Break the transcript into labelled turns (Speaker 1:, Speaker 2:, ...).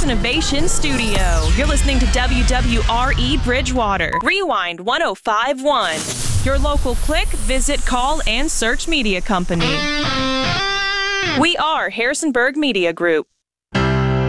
Speaker 1: Innovation Studio. You're listening to WWRE Bridgewater. Rewind 105.1. Your local click, visit, call, and search media company. We are Harrisonburg Media Group.